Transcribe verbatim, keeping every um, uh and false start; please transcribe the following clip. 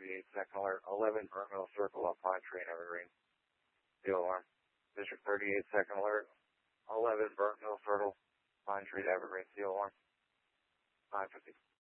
thirty-eight second alert, eleven Burnt Mill Circle on Pine Tree and Evergreen. Steel alarm. District thirty-eight second alert, eleven Burnt Mill Circle, Pine Tree and Evergreen. Steel alarm. nine fifty.